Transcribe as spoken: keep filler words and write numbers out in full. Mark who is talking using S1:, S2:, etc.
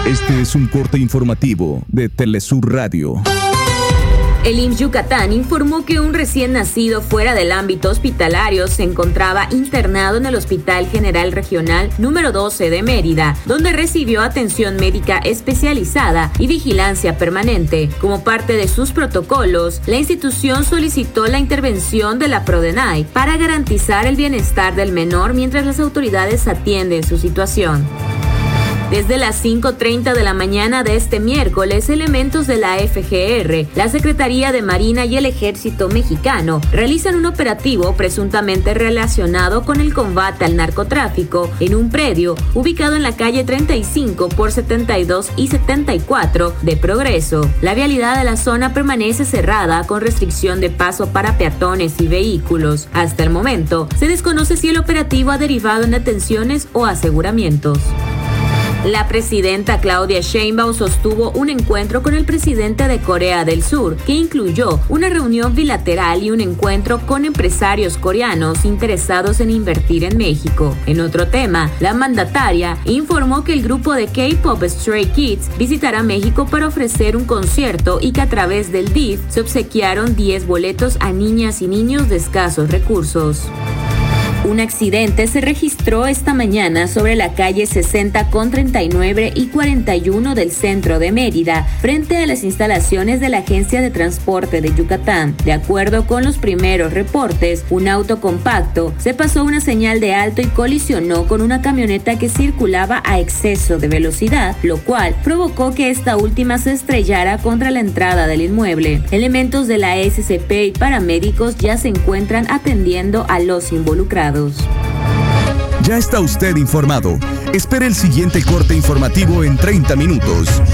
S1: Este es un corte informativo de Telesur Radio.
S2: El I M S S Yucatán informó que un recién nacido fuera del ámbito hospitalario se encontraba internado en el Hospital General Regional número doce de Mérida, donde recibió atención médica especializada y vigilancia permanente. Como parte de sus protocolos, la institución solicitó la intervención de la Prodenai para garantizar el bienestar del menor mientras las autoridades atienden su situación. Desde las cinco treinta de la mañana de este miércoles, elementos de la F G R, la Secretaría de Marina y el Ejército Mexicano realizan un operativo presuntamente relacionado con el combate al narcotráfico en un predio ubicado en la calle treinta y cinco por setenta y dos y setenta y cuatro de Progreso. La vialidad de la zona permanece cerrada con restricción de paso para peatones y vehículos. Hasta el momento, se desconoce si el operativo ha derivado en detenciones o aseguramientos. La presidenta Claudia Sheinbaum sostuvo un encuentro con el presidente de Corea del Sur, que incluyó una reunión bilateral y un encuentro con empresarios coreanos interesados en invertir en México. En otro tema, la mandataria informó que el grupo de K-pop Stray Kids visitará México para ofrecer un concierto y que a través del D I F se obsequiaron diez boletos a niñas y niños de escasos recursos. Un accidente se registró esta mañana sobre la calle sesenta con treinta y nueve y cuarenta y uno del centro de Mérida, frente a las instalaciones de la Agencia de Transporte de Yucatán. De acuerdo con los primeros reportes, un auto compacto se pasó una señal de alto y colisionó con una camioneta que circulaba a exceso de velocidad, lo cual provocó que esta última se estrellara contra la entrada del inmueble. Elementos de la S C P y paramédicos ya se encuentran atendiendo a los involucrados.
S1: Ya está usted informado. Espere el siguiente corte informativo en treinta minutos.